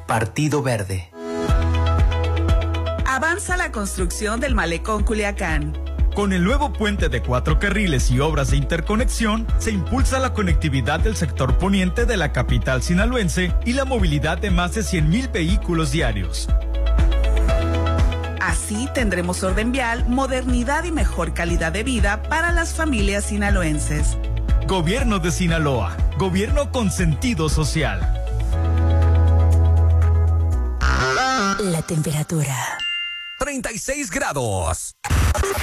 Partido Verde. Avanza la construcción del Malecón Culiacán. Con el nuevo puente de 4 carriles y obras de interconexión, se impulsa la conectividad del sector poniente de la capital sinaloense y la movilidad de más de 100,000 vehículos diarios. Así tendremos orden vial, modernidad y mejor calidad de vida para las familias sinaloenses. Gobierno de Sinaloa, gobierno con sentido social. La temperatura. 36 grados.